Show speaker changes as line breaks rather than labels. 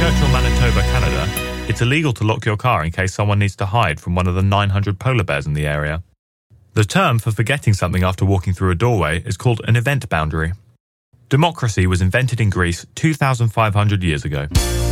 Churchill, Manitoba, Canada, it's illegal to lock your car in case someone needs to hide from one of the 900 polar bears in the area. The term for forgetting something after walking through a doorway is called an event boundary. Democracy was invented in Greece 2,500 years ago.